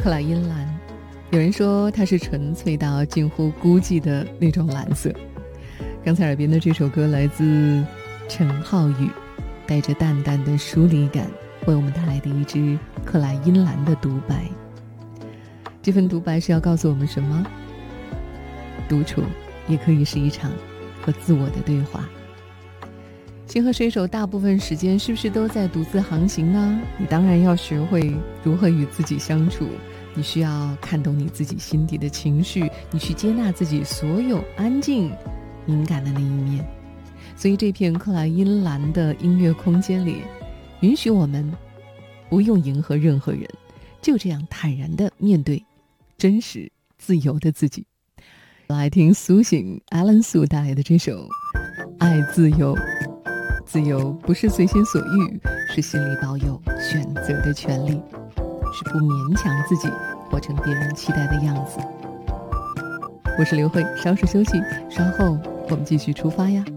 克莱因蓝，有人说它是纯粹到近乎孤寂的那种蓝色。刚才耳边的这首歌来自陈浩宇，带着淡淡的疏离感，为我们带来的一支克莱因蓝的独白。这份独白是要告诉我们什么？独处也可以是一场和自我的对话。星河水手大部分时间是不是都在独自航行呢？你当然要学会如何与自己相处，你需要看懂你自己心底的情绪，你去接纳自己所有安静敏感的那一面。所以这片克莱因蓝的音乐空间里，允许我们不用迎合任何人，就这样坦然地面对真实自由的自己。来听苏醒 Alan 苏带来的这首《爱自由》。自由不是随心所欲，是心里保有选择的权利，是不勉强自己活成别人期待的样子。我是刘慧，稍事休息，稍后我们继续出发呀。